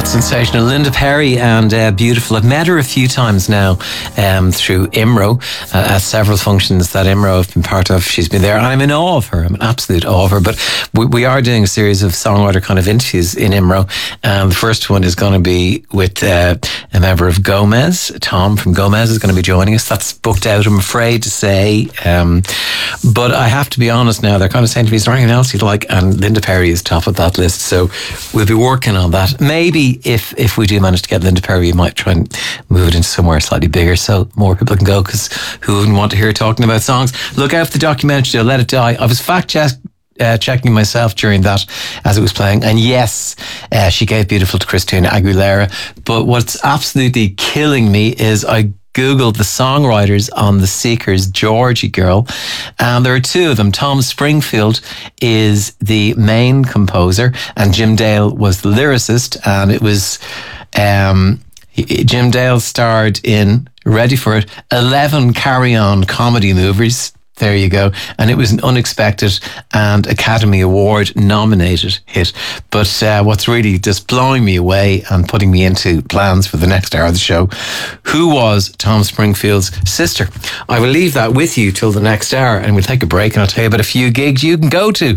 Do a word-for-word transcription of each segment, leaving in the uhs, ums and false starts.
sensational Linda Perry and uh, beautiful. I've met her a few times now um, through I M R O uh, at several functions that I M R O have been part of. She's been there and I'm in awe of her. I'm in absolute awe of her. But we, we are doing a series of songwriter kind of interviews in I M R O. And the first one is going to be with uh, a member of Gomez. Tom from Gomez is going to be joining us. That's booked out, I'm afraid to say. Um, but I have to be honest now, they're kind of saying to me, is there anything else you'd like? And Linda Perry is top of that list. So we'll be working on that. Maybe if if we do manage to get Linda Perry, we might try and move it into somewhere slightly bigger so more people can go, because who wouldn't want to hear her talking about songs? Look out for the documentary, Let It Die. I was fact check, uh, checking myself during that as it was playing, and yes, uh, she gave Beautiful to Christina Aguilera. But what's absolutely killing me is I Googled the songwriters on The Seekers' Georgie Girl, and there are two of them. Tom Springfield is the main composer and Jim Dale was the lyricist, and it was um, Jim Dale starred in, ready for it, eleven Carry-On comedy movies. There you go. And it was an unexpected and Academy Award nominated hit. But uh, what's really just blowing me away and putting me into plans for the next hour of the show, who was Tom Springfield's sister? I will leave that with you till the next hour, and we'll take a break and I'll tell you about a few gigs you can go to.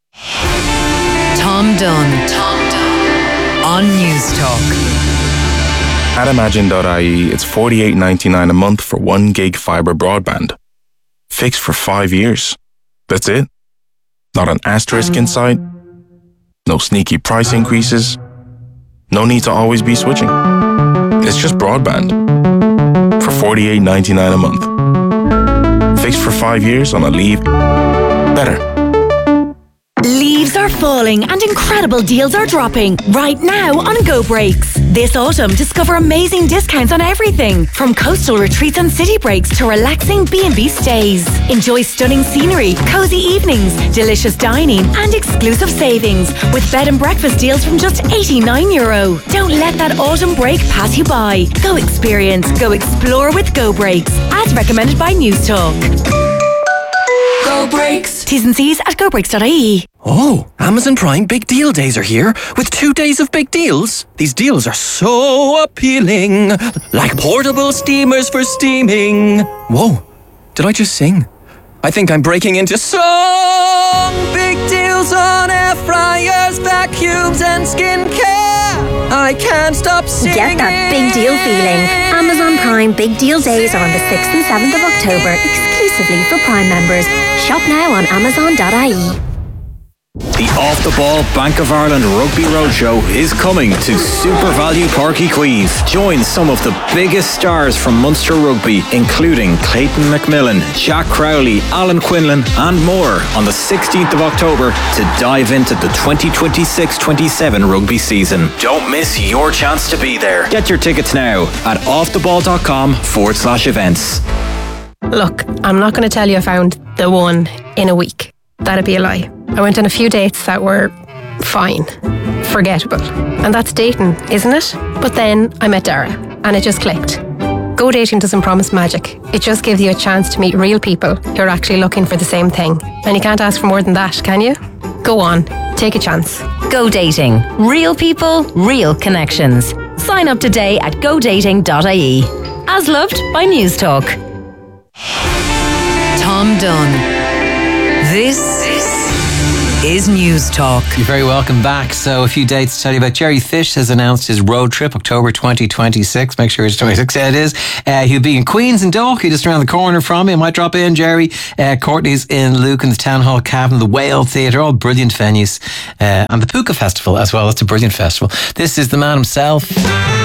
Tom Dunn. Tom Dunn. On News Talk. At Imagine dot I E, it's forty-eight ninety-nine a month for one gig fibre broadband. Fixed for five years. That's it. Not an asterisk in sight. No sneaky price increases. No need to always be switching. It's just broadband for forty-eight ninety-nine a month. Fixed for five years on a Leave Better. Leaves are falling and incredible deals are dropping right now on Go Breaks. This autumn, discover amazing discounts on everything from coastal retreats and city breaks to relaxing B and B stays. Enjoy stunning scenery, cozy evenings, delicious dining and exclusive savings with bed and breakfast deals from just eighty-nine euro. Don't let that autumn break pass you by. Go experience, go explore with Go Breaks, as recommended by News Talk. Go Breaks. T's and C's at go breaks dot I E. Oh, Amazon Prime Big Deal Days are here with two days of big deals. These deals are so appealing, like portable steamers for steaming. Whoa, did I just sing? I think I'm breaking into song. Big deals on air fryers, vacuums and skincare. I can't stop singing. Get that big deal feeling. Amazon Prime Big Deal Days are on the sixth and seventh of October, exclusively for Prime members. Shop now on amazon dot I E. The Off the Ball Bank of Ireland Rugby Roadshow is coming to Super Value Park Quays. Join some of the biggest stars from Munster Rugby, including Clayton McMillan, Jack Crowley, Alan Quinlan and more on the sixteenth of October to dive into the twenty twenty-six twenty-seven rugby season. Don't miss your chance to be there. Get your tickets now at offtheball.com forward slash events. Look, I'm not going to tell you I found the one in a week. That'd be a lie. I went on a few dates that were fine, forgettable. And that's dating, isn't it? But then I met Dara and it just clicked. Go Dating doesn't promise magic. It just gives you a chance to meet real people who are actually looking for the same thing. And you can't ask for more than that, can you? Go on, take a chance. Go Dating. Real people, real connections. Sign up today at go dating dot I E. As loved by News Talk. Tom Dunn. This is News Talk. You're very welcome back. So a few dates to tell you about. Jerry Fish has announced his road trip, October twenty twenty-six. Make sure it's twenty-six. Yeah, it is. Uh, he'll be in Queens and Dalkey, just around the corner from me. I might drop in, Jerry. Uh, Courtney's in Luke and the Town Hall Cabin, the Whale Theatre, all brilliant venues. Uh, and the Puka Festival as well. That's a brilliant festival. This is the man himself.